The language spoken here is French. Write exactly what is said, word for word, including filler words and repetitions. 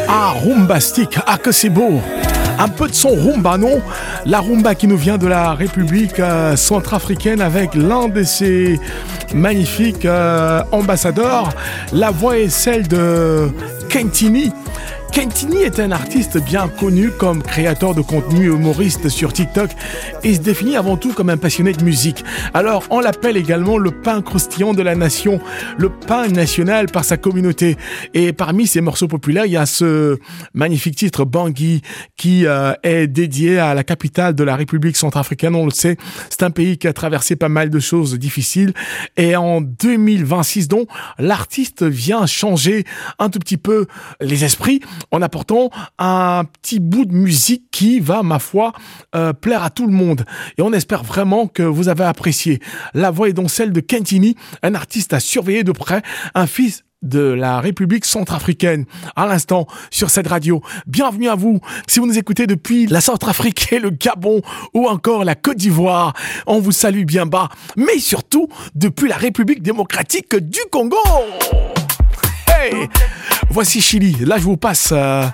Ah, rumbastique, ah que c'est beau. Un peu de son rumba, non? La rumba qui nous vient de la République euh, centrafricaine avec l'un de ses magnifiques euh, ambassadeurs. La voix est celle de Kentini. Kentini est un artiste bien connu comme créateur de contenu humoriste sur TikTok et se définit avant tout comme un passionné de musique. Alors, on l'appelle également le pain croustillant de la nation, le pain national par sa communauté. Et parmi ses morceaux populaires, il y a ce magnifique titre Bangui qui euh, est dédié à la capitale de la République centrafricaine. On le sait, c'est un pays qui a traversé pas mal de choses difficiles. Et en deux mille vingt-six, donc, l'artiste vient changer un tout petit peu les esprits en apportant un petit bout de musique qui va, ma foi, euh, plaire à tout le monde. Et on espère vraiment que vous avez apprécié. La voix est donc celle de Kentini, un artiste à surveiller de près, un fils de la République centrafricaine. À l'instant, sur cette radio. Bienvenue à vous. Si vous nous écoutez depuis la Centrafrique et le Gabon ou encore la Côte d'Ivoire, on vous salue bien bas. Mais surtout, depuis la République démocratique du Congo. Hey! Voici Chili. Là, je vous passe euh,